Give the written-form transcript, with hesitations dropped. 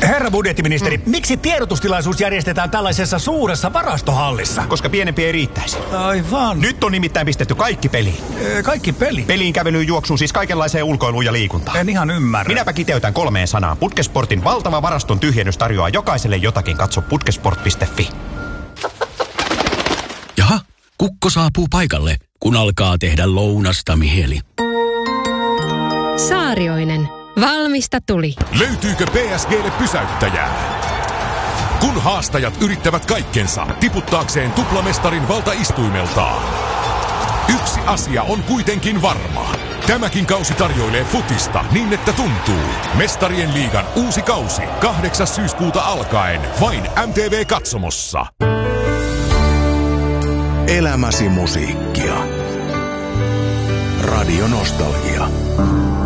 Herra budjettiministeri, miksi tiedotustilaisuus järjestetään tällaisessa suuressa varastohallissa? Koska pienempi ei riittäisi. Aivan. Nyt on nimittäin pistetty kaikki peliin. Kaikki peli? Peliin, kävelyyn, juoksuun, siis kaikenlaiseen ulkoiluun ja liikuntaan. En ihan ymmärrä. Minäpä kiteytän 3 sanaan. Putkesportin valtava varaston tyhjennys tarjoaa jokaiselle jotakin. Katso putkesport.fi. Jaha, kukko saapuu paikalle, kun alkaa tehdä lounasta mieli. Saarioinen. Valmista tuli. Löytyykö PSG:lle pysäyttäjää? Kun haastajat yrittävät kaikkensa tiputtaakseen tuplamestarin valtaistuimeltaan. Yksi asia on kuitenkin varma. Tämäkin kausi tarjoilee futista niin, että tuntuu. Mestarien liigan uusi kausi 8. syyskuuta alkaen vain MTV-katsomossa. Elämäsi musiikkia. Radio Nostalgia.